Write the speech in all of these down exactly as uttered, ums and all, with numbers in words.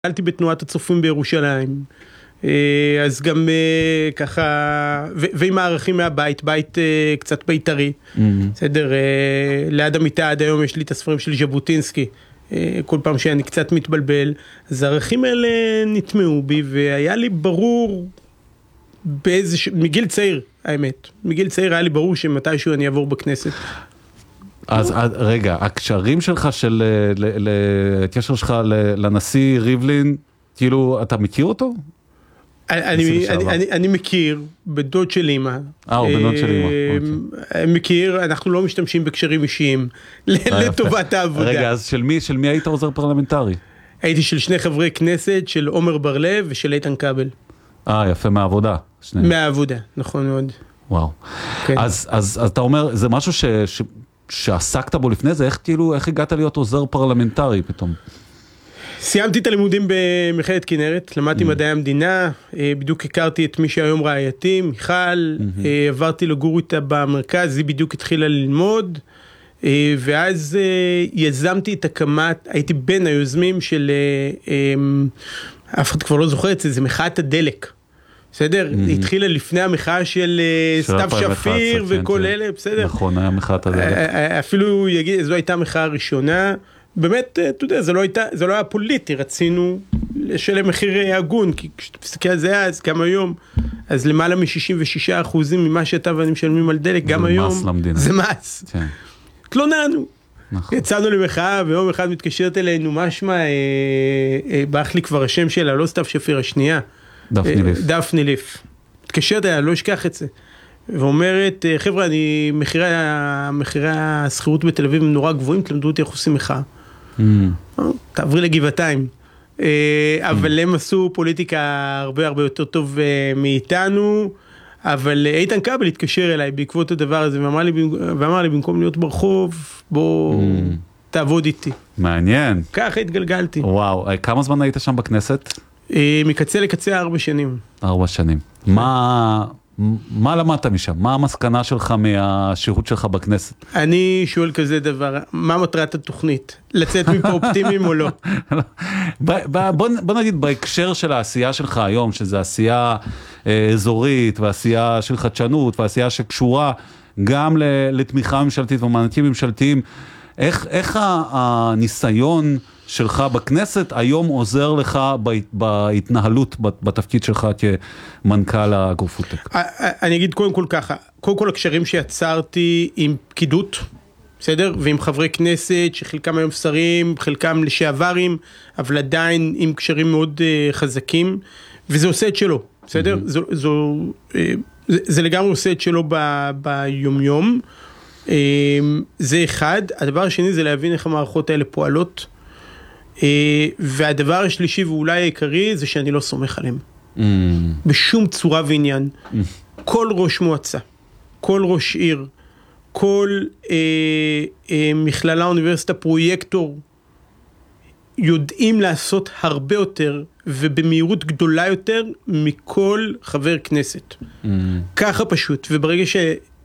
גדלתי בתנועת הצופים בירושלים, אז גם ככה, ועם הערכים מהבית, בית קצת בית"רי, בסדר, ליד המיטה עד היום יש לי את הספרים של ז'בוטינסקי, כל פעם שאני קצת מתבלבל, אז הערכים האלה נטמעו בי, והיה לי ברור, באיזה, מגיל צעיר, האמת, מגיל צעיר היה לי ברור שמתישהו אני אעבור בכנסת. אז רגע, הקשרים שלך של, הקשר שלך לנשיא ריבלין, כאילו, אתה מכיר אותו? אני, אני, אני, אני מכיר, בדוד של אמא. אה, הוא בדוד של אמא. מכיר, אנחנו לא משתמשים בקשרים אישיים, לטובת העבודה. רגע, אז של מי, של מי היית עוזר פרלמנטרי? הייתי של שני חברי כנסת, של עומר בר-לב ושל איתן כבל. אה, יפה, מהעבודה. מהעבודה, נכון מאוד. וואו. אז, אז, אז אתה אומר, זה משהו ש... ש... שעסקת בו לפני זה, איך כאילו, איך הגעת להיות עוזר פרלמנטרי פתאום? סיימתי את הלימודים במכללת כנרת, למדתי מדעי המדינה, בדיוק הכרתי את מי שהיום רעייתי, מיכל, עברתי לגור איתה במרכז, היא בדיוק התחילה ללמוד, ואז יזמתי את הקמת, הייתי בין היוזמים של, אף אחד כבר לא זוכר את זה, זה מחאת הדלק. בסדר? היא התחילה לפני המחאה של סתיו שפיר וכל אלה, בסדר? נכון, היה מחאת הדלק. אפילו יגיד, זו הייתה המחאה הראשונה, באמת, אתה יודע, זה לא הייתה, זה לא היה פוליטי, רצינו לשלם מחיר הגון, כי כשאתה מסתכל על זה אז, גם היום, אז למעלה מ-שישים ושישה אחוזים ממה שאתה ואני משלמים על דלק, גם היום, זה מס. תלוננו. יצאנו למחאה, ויום אחד מתקשרת אלינו, משמע, באח לי כבר השם שלה, לא סתיו שפיר השנייה, דפני ליף. דפני ליף. מתקשרת אליה, לא אשכח את זה. ואומרת, חבר'ה, אני, מחירי השכירות בתל אביב הם נורא גבוהים, תלמדו אותי איך עושים מחאה. תעברי לגבעתיים. אבל הם עשו פוליטיקה הרבה הרבה יותר טוב מאיתנו, אבל איתן כבל התקשר אליי בעקבות הדבר הזה, ואמר לי, ואמר לי, במקום להיות ברחוב, בוא תעבוד איתי. מעניין. ככה התגלגלתי. וואו, כמה זמן היית שם בכנסת? מקצה לקצה ארבע שנים. ארבע שנים. מה, מה למדת משם? מה המסקנה שלך מהשירות שלך בכנסת? אני שואל כזה דבר, מה מטרת התוכנית? לצאת מפה אופטימיים או לא? בוא, בוא נגיד בהקשר של העשייה שלך היום, שזה עשייה אזורית, ועשייה של חדשנות, ועשייה שקשורה גם לתמיכה ממשלתית ומענקים ממשלתיים, איך, איך הניסיון שלך בכנסת היום עוזר לך בהתנהלות בתפקיד שלך כמנכ"ל הגופוטק? אני אגיד קודם כל ככה, קודם כל הקשרים שיצרתי עם פקידות, בסדר? ועם חברי כנסת שחלקם היום שרים, חלקם לשעברים, אבל עדיין עם קשרים מאוד חזקים, וזה עושה את שלו, בסדר? זו, זו, זה, זה לגמרי עושה את שלו ביומיום. זה אחד. הדבר השני זה להבין איך המערכות האלה פועלות, והדבר השלישי ואולי העיקרי זה שאני לא סומך עליהם בשום צורה ועניין. כל ראש מועצה, כל ראש עיר, כל מכללה, אוניברסיטה, פרויקטור יודעים לעשות הרבה יותר ובמהירות גדולה יותר מכל חבר כנסת. ככה פשוט. וברגע ש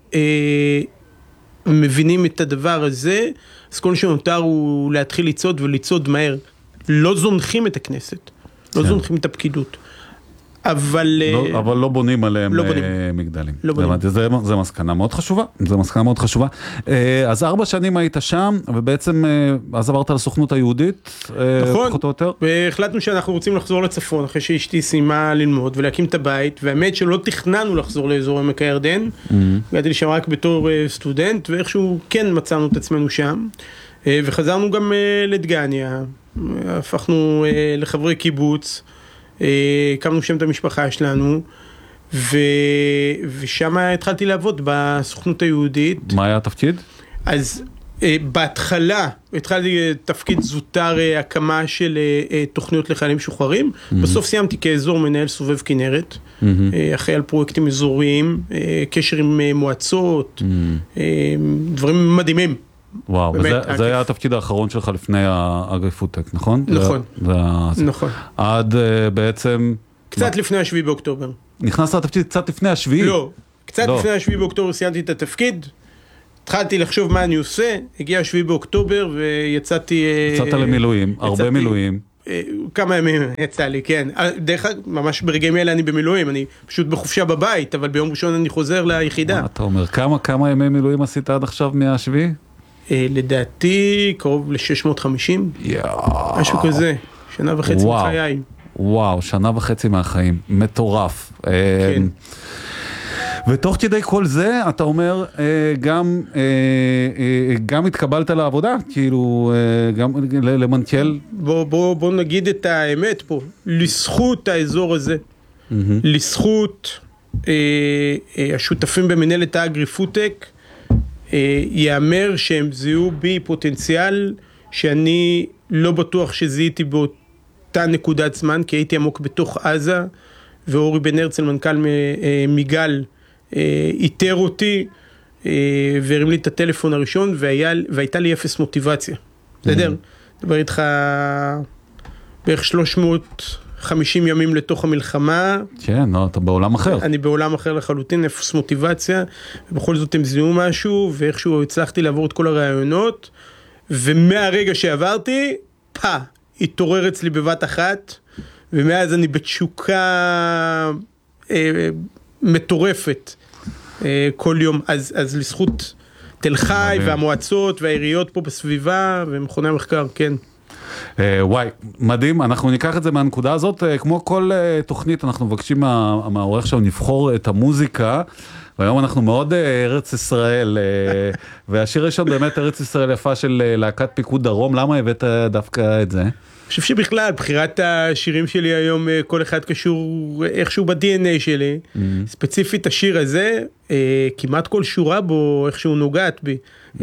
מבינים את הדבר הזה, אז כל שנותר הוא להתחיל לצעוד ולצעוד מהר. לא זונחים את הכנסת, לא זונחים את הפקידות. אבל... אבל לא בונים עליהם מגדלים. לא בונים. זה מסקנה מאוד חשובה, זה מסקנה מאוד חשובה. אז ארבע שנים היית שם, ובעצם אז עברת לסוכנות היהודית, נכון, פחות או יותר. והחלטנו שאנחנו רוצים לחזור לצפון, אחרי שאשתי סיימה ללמוד ולהקים את הבית, והאמת שלא תכננו לחזור לאזור עמק הירדן, הגעתי לשם רק בתור סטודנט, ואיכשהו כן מצאנו את עצמנו שם, וחזרנו גם לדגניה, הפכנו לחברי קיבוץ, הקמנו שם את המשפחה שלנו, ו... ושם התחלתי לעבוד בסוכנות היהודית. מה היה התפקיד? אז בהתחלה התחלתי תפקיד זוטר הקמה של תוכניות לחיילים משוחררים, mm-hmm. בסוף סיימתי כאזור מנהל סובב כנרת, mm-hmm. אחרי על פרויקטים אזוריים, קשר עם מועצות, mm-hmm. דברים מדהימים. וואו, וזה, זה היה התפקיד האחרון שלך לפני הגופוטק, נכון? נכון, זה, זה, נכון. עד uh, בעצם... קצת מה? לפני השביעי באוקטובר. נכנסת לתפקיד קצת לפני השביעי? לא, קצת לא. לפני השביעי באוקטובר סיימתי את התפקיד, התחלתי לחשוב מה אני עושה, הגיע השביעי באוקטובר ויצאתי... יצאת למילואים, הרבה מילואים. כמה ימים יצא לי, כן. דרך אגב, ממש ברגעים אלה אני במילואים, אני פשוט בחופשה בבית, אבל ביום ראשון אני חוזר ליחידה. מה אתה אומר? כמה, כמה ימי מילואים עשית עד עכשיו מהשביעי? לדעתי, קרוב ל-שש מאות וחמישים. יואו. משהו כזה, שנה וחצי מחיי. וואו, שנה וחצי מהחיים, מטורף. כן. ותוך כדי כל זה, אתה אומר, גם, גם התקבלת לעבודה, כאילו, גם למנכ"ל. בוא, בוא, בוא נגיד את האמת פה, לזכות האזור הזה, לזכות השותפים במנהלת האגרי פודטק, יאמר שהם זיהו בי פוטנציאל שאני לא בטוח שזיהיתי באותה נקודת זמן, כי הייתי עמוק בתוך עזה, ואורי בן הרצל, מנכ"ל מיגל, איתר אותי, והרים לי את הטלפון הראשון, והייתה לי אפס מוטיבציה. בסדר? דבר איתך בערך שלוש מאות וחמישים ימים לתוך המלחמה. כן, לא, אתה בעולם אחר. אני בעולם אחר לחלוטין, אפס מוטיבציה, ובכל זאת הם זיהו משהו, ואיכשהו הצלחתי לעבור את כל הרעיונות, ומהרגע שעברתי, פה, התעורר אצלי בבת אחת, ומאז אני בתשוקה אה, מטורפת אה, כל יום. אז, אז לזכות תל חי והמועצות והעיריות פה בסביבה, ומכוני המחקר, כן. וואי, מדהים, אנחנו ניקח את זה מהנקודה הזאת, כמו כל תוכנית אנחנו מבקשים מהעורך שלנו לבחור את המוזיקה, והיום אנחנו מאוד ארץ ישראל, והשיר ראשון באמת ארץ ישראל יפה של להקת פיקוד דרום, למה הבאת דווקא את זה? אני חושב שבכלל, בחירת השירים שלי היום, כל אחד קשור איכשהו ב-די אן איי שלי, mm-hmm. ספציפית השיר הזה, כמעט כל שורה בו איכשהו נוגעת בי, mm-hmm.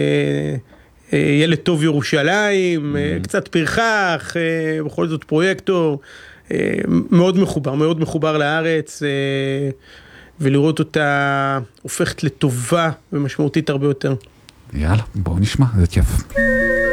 ילד טוב ירושלים, mm-hmm. קצת פרחח, בכל זאת פרויקטור, מאוד מחובר, מאוד מחובר לארץ, ולראות אותה הופכת לטובה ומשמעותית הרבה יותר. יאללה, בואו נשמע, זה כיף.